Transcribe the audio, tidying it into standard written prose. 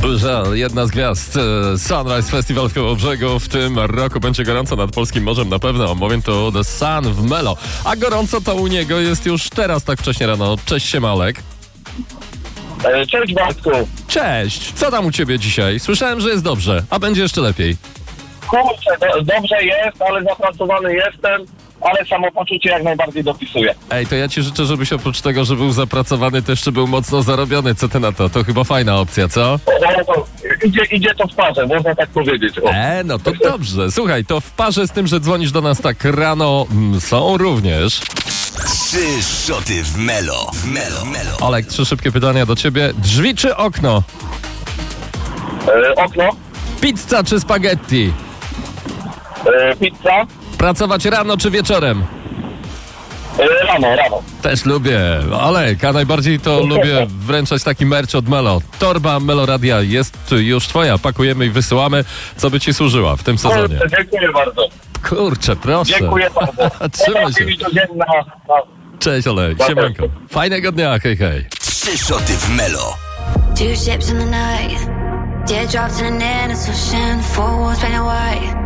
Żal, jedna z gwiazd Sunrise Festival w Kołobrzegu w tym roku będzie gorąco nad polskim morzem na pewno. Moment to The Sun w Melo. A gorąco to u niego jest już teraz tak wcześnie rano. Cześć Siemalek. Cześć Bartku. Cześć, co tam u ciebie dzisiaj? Słyszałem, że jest dobrze, a będzie jeszcze lepiej. Kurczę, dobrze jest, ale zapracowany jestem, ale samopoczucie jak najbardziej dopisuje. Ej, to ja ci życzę, żebyś oprócz tego, że był zapracowany, to jeszcze był mocno zarobiony. Co ty na to? To chyba fajna opcja, co? Idzie to w parze, można tak powiedzieć. No to dobrze. Słuchaj, to w parze z tym, że dzwonisz do nas tak rano, są również 3 szoty w Melo. Olek, 3 szybkie pytania do ciebie. Drzwi czy okno? Okno, Pizza czy spaghetti? pizza, Pracować rano czy wieczorem? rano. Też lubię. Olek, a najbardziej to lubię wręczać taki merch od Melo. Torba Meloradia jest już twoja. Pakujemy i wysyłamy, co by ci służyła w tym sezonie. Kurczę, dziękuję bardzo. Kurczę, proszę. Dziękuję bardzo. Trzymaj się. Codzienna. Cześć Olek, siemanko. Fajnego dnia, hej, hej. 3 szoty w Melo. 2 ships in the night, teardrops in an innocent ocean, 4 walls painted white.